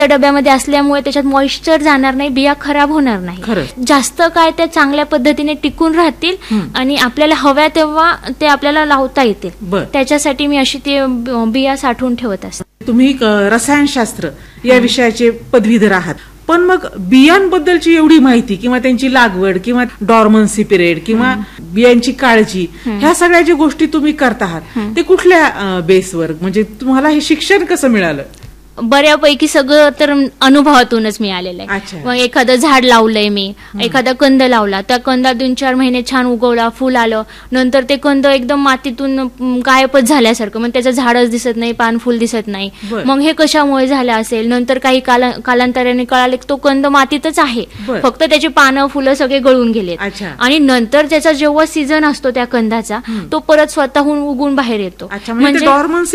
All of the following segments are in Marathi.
डब्यामध्ये असल्यामुळे त्याच्यात मॉइश्चर जाणार नाही, बिया खराब होणार नाही, जास्त काय त्या चांगल्या पद्धतीने टिकून राहतील आणि आपल्याला हव्या तेव्हा ते आपल्याला लावता येतील. त्याच्यासाठी मी अशी ते बिया साठवून ठेवत असते. तुम्ही रसायनशास्त्र या विषयाचे पदवीधर आहात, पण मग बियांबद्दलची एवढी माहिती किंवा त्यांची लागवड किंवा डॉर्मन्सी पिरियड किंवा बियांची काळजी, ह्या सगळ्या ज्या गोष्टी तुम्ही करत आहात ते कुठल्या बेसवर, म्हणजे तुम्हाला हे शिक्षण कसं मिळालं? बऱ्यापैकी सगळं तर अनुभवातूनच मिळालेलं आहे. मग एखादं झाड लावलंय मी, एखादा कंद लावला, त्या कंदा 2-4 महिने छान उगवला, फुल आलं, नंतर ते कंद एकदम मातीतून गायबच झाल्यासारखं, मग त्याचं झाडच दिसत नाही, पान फुल दिसत नाही. मग हे कशामुळे झालं असेल? नंतर काही कालांतराने कळाले तो कंद मातीतच आहे, फक्त त्याची पानं फुलं सगळे गळून गेलेत. आणि नंतर त्याचा जेव्हा सीझन असतो त्या कंदाचा, तो परत स्वतःहून उगून बाहेर येतो. म्हणजे डॉर्मन्सी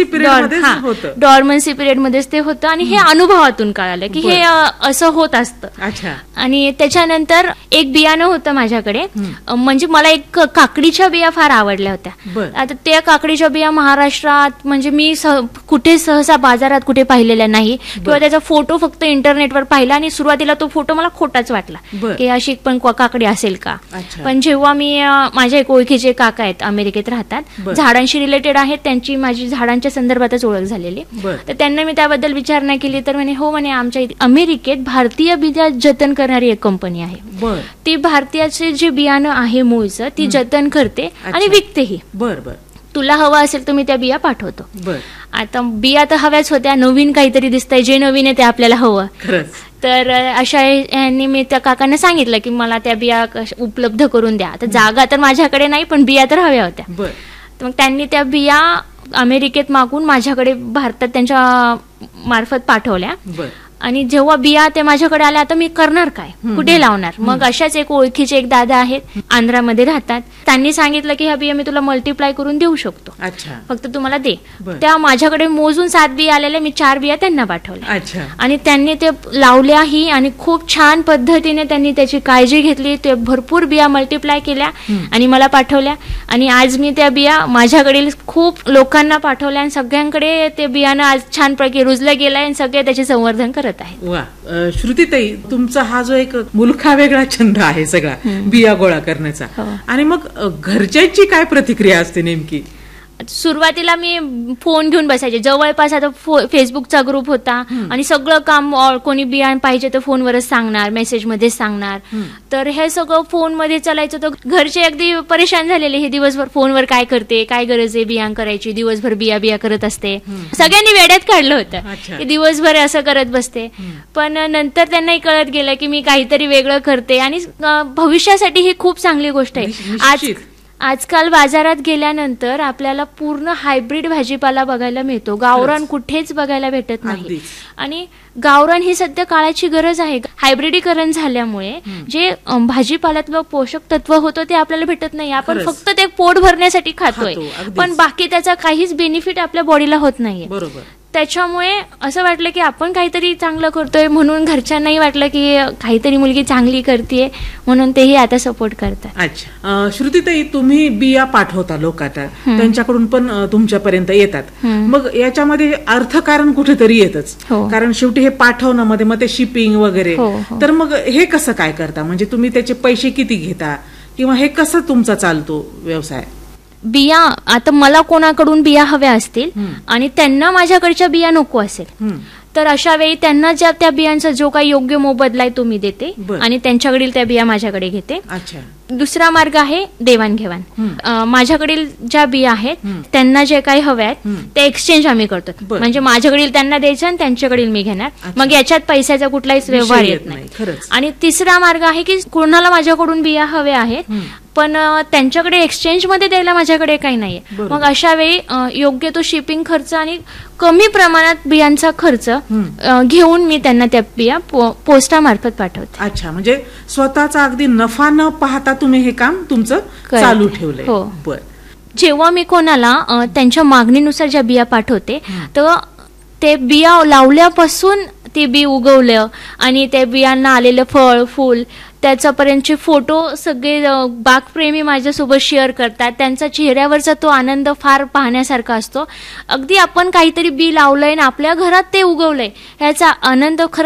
पिरियड मध्येच ते होतं आणि हे अनुभवातून कळालं की हे असं होत असतं. आणि त्याच्यानंतर एक बियाणं होतं माझ्याकडे, म्हणजे मला एक काकडीच्या बिया फार आवडल्या होत्या. आता त्या काकडीच्या बिया महाराष्ट्रात म्हणजे मी कुठे सहसा बाजारात कुठे पाहिलेल्या नाही, किंवा त्याचा फोटो फक्त इंटरनेटवर पाहिला आणि सुरुवातीला तो फोटो मला खोटाच वाटला की अशी पण काकडी असेल का. पण जेव्हा मी माझ्या एक ओळखीचे काका आहेत, अमेरिकेत राहतात, झाडांशी रिलेटेड आहेत, त्यांची माझी झाडांच्या संदर्भातच ओळख झालेली, तर त्यांना मी त्याबद्दल विचारणा केली तर म्हणे हो म्हणे आमच्या अमेरिकेत भारतीय बिया जतन करणारी एक कंपनी आहे, ती भारतीयाचे जे बियाणं आहे मूळचं ती जतन करते आणि विकतेही. तुला हवा असेल तर मी त्या बिया पाठवतो. आता बिया तर हव्याच होत्या, नवीन काहीतरी दिसतंय, जे नवीन आहे ते आपल्याला हवं. तर अशा यांनी मी त्या काकांना सांगितलं की मला त्या बिया उपलब्ध करून द्या. आता जागा तर माझ्याकडे नाही, पण बिया तर हव्या होत्या. तर मग त्यांनी त्या बिया अमेरिकेत मागून माझ्याकडे भारतात त्यांच्या मार्फत पाठवल्या. आणि जेव्हा बिया ते माझ्याकडे आल्या, आता मी करणार काय, कुठे लावणार? मग अशाच एक ओळखीचे एक दादा आहेत, आंध्रामध्ये राहतात, त्यांनी सांगितलं की ह्या बिया मी तुला मल्टिप्लाय करून देऊ शकतो, फक्त तुम्हाला दे. त्या माझ्याकडे मोजून 7 बिया आलेल्या, मी 4 बिया त्यांना पाठवल्या आणि त्यांनी ते लावल्याही आणि खूप छान पद्धतीने त्यांनी त्याची काळजी घेतली. ते भरपूर बिया मल्टिप्लाय केल्या आणि मला पाठवल्या. आणि आज मी त्या बिया माझ्याकडील खूप लोकांना पाठवल्या आणि सगळ्यांकडे ते बियाणं आज छानपैकी रुजलं गेलंय आणि सगळे त्याचे संवर्धन करत. वा, श्रुतीताई, तुमचा हा जो एक मुलखा वेगळा छंद आहे सगळा बिया गोळा करण्याचा, आणि मग घरच्यांची काय प्रतिक्रिया असते नेमकी? सुरुवातीला मी फोन घेऊन बसायचे, जवळपास आता फेसबुकचा ग्रुप होता आणि सगळं काम कोणी बिया पाहिजे तर फोनवरच सांगणार, मेसेजमध्ये सांगणार. तर हे सगळं फोनमध्ये चालायचं. तर घरचे अगदी परेशान झालेले, हे दिवसभर फोनवर काय करते, काय गरज आहे बिया करायची, दिवसभर बिया करत असते. सगळ्यांनी वेड्यात काढलं होतं की दिवसभर असं करत बसते. पण नंतर त्यांनाही कळत गेलं की मी काहीतरी वेगळं करते आणि भविष्यासाठी ही खूप चांगली गोष्ट आहे. आजकाल बाजारात गेल्यानंतर आपल्याला पूर्ण हायब्रिड भाजीपाला बघायला मिळतो, गावरान कुठेच बघायला भेटत नाही. आणि गावरान ही सध्या काळाची गरज आहे. हायब्रिडीकरण झाल्यामुळे जे भाजीपाल्यातलं पोषक तत्व होतं ते आपल्याला भेटत नाही. आपण फक्त ते पोट भरण्यासाठी खातोय, पण बाकी त्याचा काहीच बेनिफिट आपल्या बॉडीला होत नाहीये. त्याच्यामुळे असं वाटलं की आपण काहीतरी चांगलं करतोय, म्हणून घरच्यांनाही वाटलं की काहीतरी मुलगी चांगली करते, म्हणून तेही आता सपोर्ट करतात. अच्छा, श्रुतीताई, तुम्ही बिया पाठवता लोकांना, त्यांच्याकडून पण तुमच्यापर्यंत येतात, मग याच्यामध्ये अर्थकारण कुठेतरी येतच, कारण शेवटी हे पाठवणं मध्ये मग ते शिपिंग वगैरे, तर मग हे कसं काय करता? म्हणजे तुम्ही त्याचे पैसे किती घेता किंवा हे कसं तुमचा चालतो व्यवसाय? बिया, आता मला कोणाकडून बिया हव्या असतील आणि त्यांना माझ्याकडच्या बिया नको असेल, तर अशा वेळी त्यांना ज्या त्या बियांचा जो काही योग्य मोबदला आहे तो मी देते आणि त्यांच्याकडील त्या बिया माझ्याकडे घेते. दुसरा मार्ग आहे देवाणघेवाण. माझ्याकडील ज्या बिया आहेत त्यांना जे काही हव्या आहेत ते एक्सचेंज आम्ही करतो, म्हणजे माझ्याकडील त्यांना द्यायचं आणि त्यांच्याकडील मी घेणार, मग याच्यात पैशाचा कुठलाही व्यवहार येत नाही. आणि तिसरा मार्ग आहे की कोणाला माझ्याकडून बिया हव्या आहेत पण त्यांच्याकडे एक्सचेंज मध्ये द्यायला माझ्याकडे काही नाहीये, मग अशा वेळी योग्य तो शिपिंग खर्च आणि कमी प्रमाणात बियांचा खर्च घेऊन मी त्यांना त्या बिया पोस्टामार्फत पाठवते. अच्छा, म्हणजे स्वतःचा अगदी नफा न पाहता तुम्ही हे काम तुमचं चालू ठेवलंय. बर, जेव्हा मी कोणाला त्यांच्या मागणीनुसार ज्या बिया पाठवते तर ते बिया लावल्यापासून ते बी उगवलं आणि त्या बियांना आलेलं फळ फूल त्याच्यापर्यंतचे फोटो सगळे बागप्रेमी माझ्यासोबत शेअर करतात. त्यांचा चेहऱ्यावरचा तो आनंद फार पाहण्यासारखा असतो. अगदी आपण काहीतरी बी लावलंय ना आपल्या घरात ते उगवलंय ह्याचा आनंद